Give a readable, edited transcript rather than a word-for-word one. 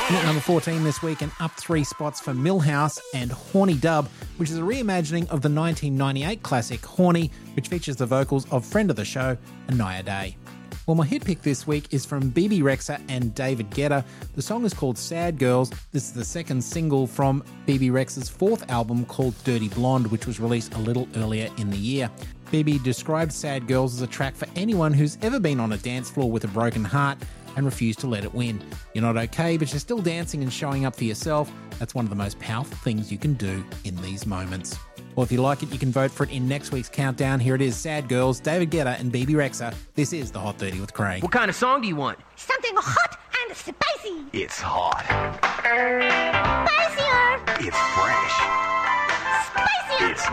In at number 14 this week and up 3 spots for Millhouse and Horny Dub, which is a reimagining of the 1998 classic Horny, which features the vocals of friend of the show, Anaya Day. Well, my hit pick this week is from Bebe Rexha and David Guetta. The song is called Sad Girls. This is the second single from Bebe Rexha's fourth album called Dirty Blonde, which was released a little earlier in the year. Bebe described Sad Girls as a track for anyone who's ever been on a dance floor with a broken heart and refused to let it win. You're not okay, but you're still dancing and showing up for yourself. That's one of the most powerful things you can do in these moments. Well, if you like it, you can vote for it in next week's countdown. Here it is, Sad Girls, David Guetta and Bebe Rexha. This is the Hot 30 with Craig. What kind of song do you want? Something hot and spicy. It's hot. Spicier. It's fresh. Spicier. It's